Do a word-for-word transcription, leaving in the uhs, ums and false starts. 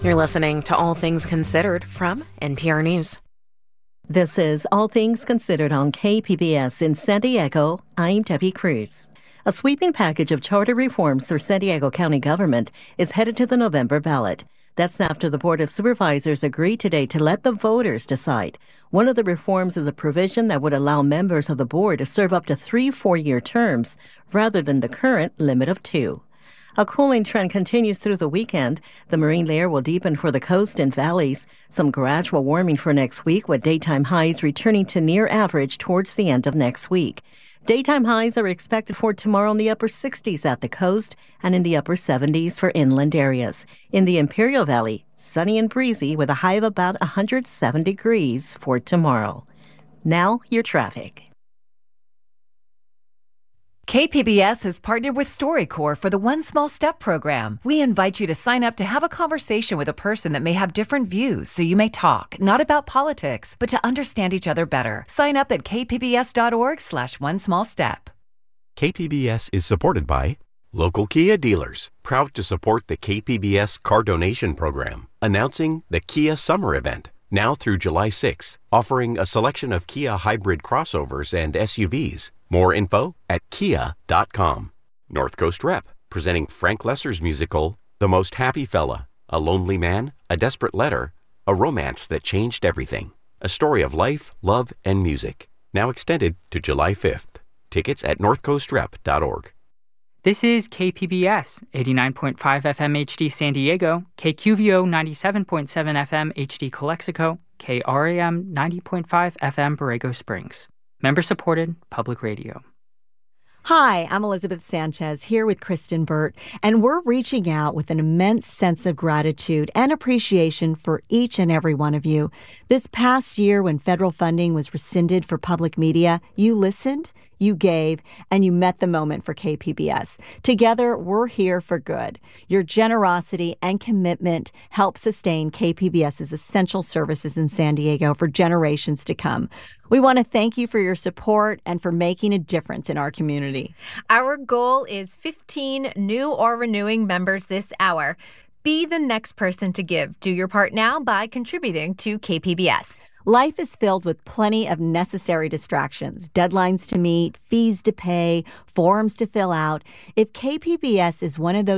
You're listening to All Things Considered from N P R News. This is All Things Considered on K P B S in San Diego. I'm Debbie Cruz. A sweeping package of charter reforms for San Diego County government is headed to the November ballot. That's after the Board of Supervisors agreed today to let the voters decide. One of the reforms is a provision that would allow members of the board to serve up to three four-year terms rather than the current limit of two. A cooling trend continues through the weekend. The marine layer will deepen for the coast and valleys. Some gradual warming for next week, with daytime highs returning to near average towards the end of next week. Daytime highs are expected for tomorrow in the upper sixties at the coast and in the upper seventies for inland areas. In the Imperial Valley, sunny and breezy with a high of about one hundred seven degrees for tomorrow. Now, your traffic. K P B S has partnered with StoryCorps for the One Small Step program. We invite you to sign up to have a conversation with a person that may have different views, so you may talk, not about politics, but to understand each other better. Sign up at kpbs.org slash one small step. K P B S is supported by local Kia dealers, proud to support the K P B S car donation program, announcing the Kia Summer Event, now through July sixth, offering a selection of Kia hybrid crossovers and S U Vs. More info at kia dot com. North Coast Rep, presenting Frank Lesser's musical, The Most Happy Fella, A Lonely Man, A Desperate Letter, a romance that changed everything. A story of life, love, and music. Now extended to July fifth. Tickets at north coast rep dot org. This is K P B S, eighty-nine point five F M H D San Diego, K Q V O ninety-seven point seven F M H D Calexico, K R A M ninety point five F M Borrego Springs. Member-supported public radio. Hi, I'm Elizabeth Sanchez here with Kristen Burt, and we're reaching out with an immense sense of gratitude and appreciation for each and every one of you. This past year, when federal funding was rescinded for public media, you listened, you gave, and you met the moment for K P B S. Together, we're here for good. Your generosity and commitment help sustain KPBS's essential services in San Diego for generations to come. We want to thank you for your support and for making a difference in our community. Our goal is fifteen new or renewing members this hour. Be the next person to give. Do your part now by contributing to K P B S. Life is filled with plenty of necessary distractions, deadlines to meet, fees to pay, forms to fill out. If K P B S is one of those